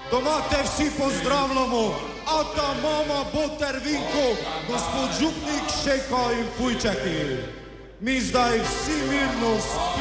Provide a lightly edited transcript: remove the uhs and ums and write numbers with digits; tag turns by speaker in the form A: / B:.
A: Doma te vsi pozdravljamo, ata, mama, boter, vinko, gospod župnik, šeko in pujčaki. Mi zdaj vsi mirno spimo.